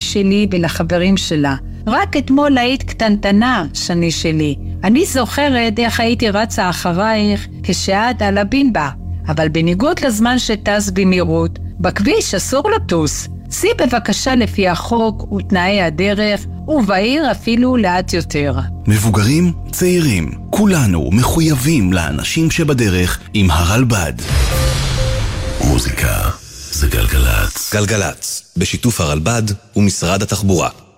שלי ולחברים שלה. רק אתמול היית קטנטנה, שני שלי. אני זוכרת איך הייתי רצה אחרייך כשאת על הבינבה. אבל בניגוד לזמן שטס במהירות, בכביש אסור לטוס. סי בבקשה לפי החוק ותנאי הדרך, ובעיר אפילו לאט יותר. מבוגרים, צעירים, כולנו מחויבים לאנשים שבדרך עם הרלב"ד. מוזיקה זה גלגלץ. גלגלץ, בשיתוף הרלב"ד ומשרד התחבורה.